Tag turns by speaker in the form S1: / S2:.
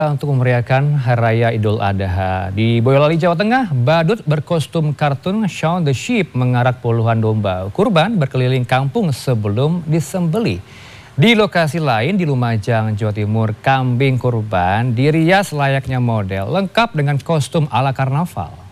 S1: Untuk memeriahkan Hari Raya Idul Adha di Boyolali, Jawa Tengah, badut berkostum kartun Shaun the Sheep mengarak puluhan domba kurban berkeliling kampung sebelum disembelih. Di lokasi lain di Lumajang, Jawa Timur, kambing kurban dirias layaknya model lengkap dengan kostum ala karnaval.